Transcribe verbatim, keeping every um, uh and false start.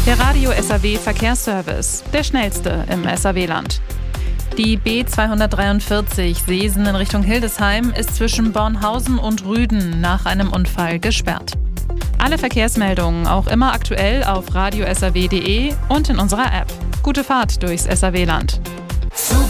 Der Radio S A W Verkehrsservice, der schnellste im S A W-Land. Die B zweihundertdreiundvierzig Seesen in Richtung Hildesheim ist zwischen Bornhausen und Rüden nach einem Unfall gesperrt. Alle Verkehrsmeldungen auch immer aktuell auf radio s a w punkt d e und in unserer App. Gute Fahrt durchs S A W-Land.